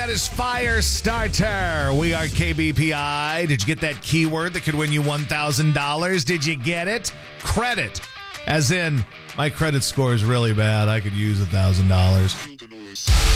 That is Firestarter. We are KBPI. Did you get that keyword that could win you $1,000? Did you get it? Credit. As in, my credit score is really bad. I could use $1,000.